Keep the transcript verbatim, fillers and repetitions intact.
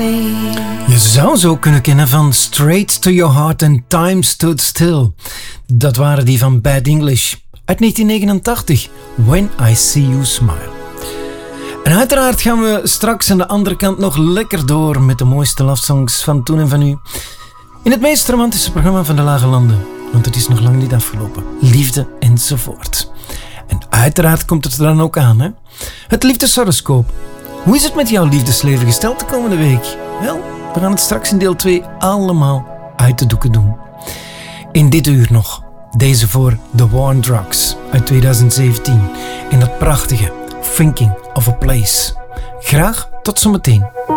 me. Je zou zo kunnen kennen van Straight to Your Heart and Time Stood Still. Dat waren die van Bad English uit negentien negenentachtig. When I See You Smile. En uiteraard gaan we straks aan de andere kant nog lekker door met de mooiste love songs van toen en van nu. In het meest romantische programma van de Lage Landen. Want het is nog lang niet afgelopen. Liefde enzovoort. En uiteraard komt het er dan ook aan, hè? Het liefdeshoroscoop. Hoe is het met jouw liefdesleven gesteld de komende week? Wel, we gaan het straks in deel twee allemaal uit de doeken doen. In dit uur nog. Deze voor The War on Drugs uit tweeduizend zeventien. In dat prachtige Thinking of a Place. Graag tot zometeen.